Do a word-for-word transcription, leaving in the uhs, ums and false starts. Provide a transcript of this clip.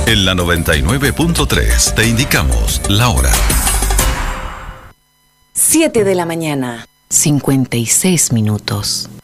En la noventa y nueve punto tres te indicamos la hora. siete de la mañana, cincuenta y seis minutos.